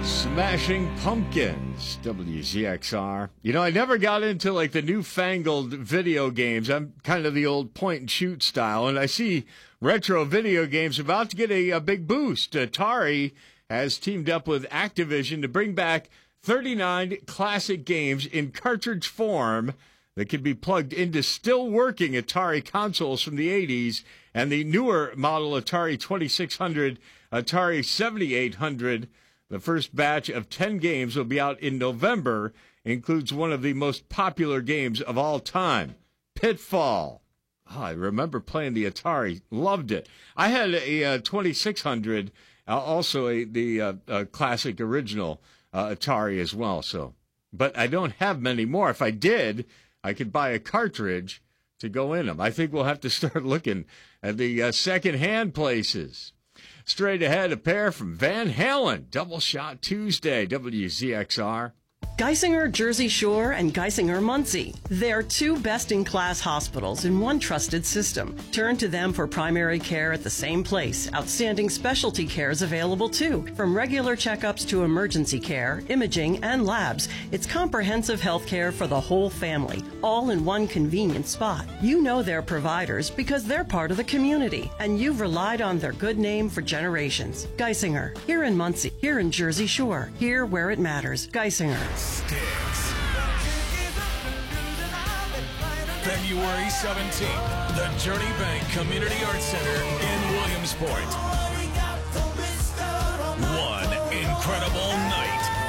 Smashing Pumpkins, WZXR. You know, I never got into like the newfangled video games. I'm kind of the old point and shoot style, and I see retro video games about to get a big boost. Atari has teamed up with Activision to bring back 39 classic games in cartridge form that can be plugged into still working Atari consoles from the 80s and the newer model Atari 2600, Atari 7800. The first batch of 10 games will be out in November, includes one of the most popular games of all time, Pitfall. Oh, I remember playing the Atari, loved it. I had a 2600, also the classic original Atari as well. So, but I don't have many more. If I did, I could buy a cartridge to go in them. I think we'll have to start looking at the second-hand places. Straight ahead, a pair from Van Halen. Double Shot Tuesday, WZXR. Geisinger Jersey Shore and Geisinger Muncie. They're two best-in-class hospitals in one trusted system. Turn to them for primary care at the same place. Outstanding specialty care is available too. From regular checkups to emergency care, imaging, and labs, it's comprehensive health care for the whole family, all in one convenient spot. You know their providers because they're part of the community, and you've relied on their good name for generations. Geisinger, here in Muncie, here in Jersey Shore, here where it matters. Geisinger. Sticks. February 17th, the Journey Bank Community Arts Center in Williamsport. One incredible night